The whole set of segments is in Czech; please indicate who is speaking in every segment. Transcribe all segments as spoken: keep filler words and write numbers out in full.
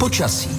Speaker 1: Počasí.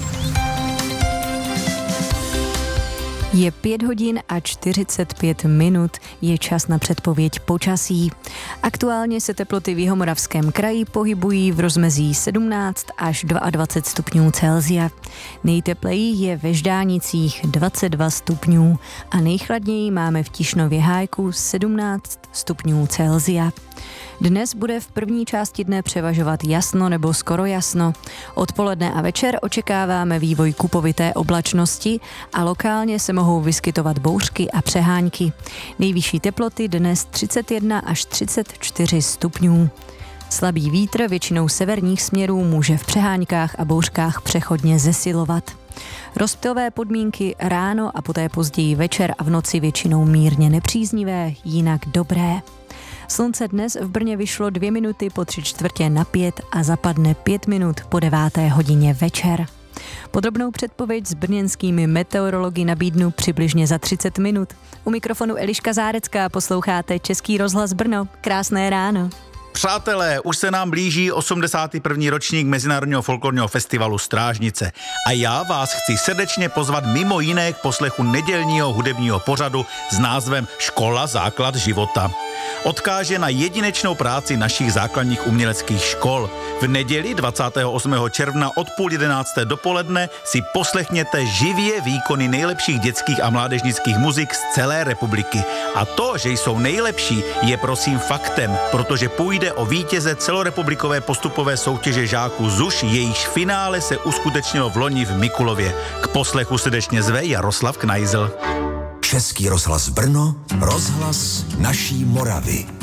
Speaker 2: Je pět hodin a čtyřicet pět minut, je čas na předpověď počasí. Aktuálně se teploty v Jihomoravském kraji pohybují v rozmezí sedmnáct až dvacet dva stupňů Celsia. Nejtepleji je ve Ždánicích dvacet dva stupňů a nejchladněji máme v Tišnově Hájku sedmnáct stupňů Celsia. Dnes bude v první části dne převažovat jasno nebo skoro jasno. Odpoledne a večer očekáváme vývoj kupovité oblačnosti a lokálně se mohou vyskytovat bouřky a přehánky. Nejvyšší teploty dnes třicet jedna až třicet čtyři stupňů. Slabý vítr většinou severních směrů může v přeháňkách a bouřkách přechodně zesilovat. Rozptylové podmínky ráno a poté později večer a v noci většinou mírně nepříznivé, jinak dobré. Slunce dnes v Brně vyšlo dvě minuty po tři čtvrtě na pět a zapadne pět minut po deváté hodině večer. Podrobnou předpověď s brněnskými meteorology nabídnu přibližně za třicet minut. U mikrofonu Eliška Zárecká, posloucháte Český rozhlas Brno. Krásné ráno.
Speaker 3: Přátelé, už se nám blíží osmdesátý první ročník Mezinárodního folklorního festivalu Strážnice. A já vás chci srdečně pozvat mimo jiné k poslechu nedělního hudebního pořadu s názvem Škola základ života. Odkáže na jedinečnou práci našich základních uměleckých škol. V neděli dvacátého osmého června od půl jedenácté dopoledne si poslechněte živě výkony nejlepších dětských a mládežnických muzik z celé republiky. A to, že jsou nejlepší, je prosím faktem, protože půjde o vítěze celorepublikové postupové soutěže žáků ZUŠ, jejíž finále se uskutečnilo v loni v Mikulově. K poslechu srdečně zve Jaroslav Knajzl.
Speaker 1: Český rozhlas Brno, rozhlas naší Moravy.